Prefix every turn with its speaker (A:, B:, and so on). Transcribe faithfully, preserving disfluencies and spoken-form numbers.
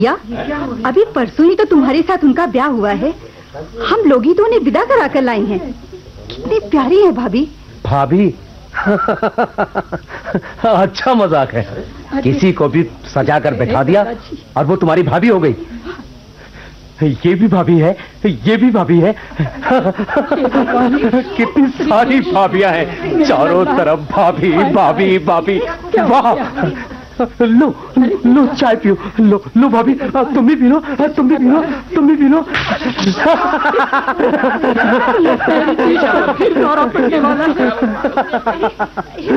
A: या अभी परसों ही तो तुम्हारे साथ उनका ब्याह हुआ है। हम लोग ही तो उन्हें विदा करा कर लाए हैं। कितनी प्यारी है भाभी।
B: भाभी? अच्छा मजाक है। किसी को भी सजा कर बैठा दिया और वो तुम्हारी भाभी हो गई। ये भी भाभी है, ये भी भाभी है। कितनी सारी भाभियां हैं, चारों तरफ भाभी भाभी भाभी। वाह! लो लो चाय पियो। लो लो भाभी, तुम भी पी लो, तुम भी पी लो, तुम भी पी लो।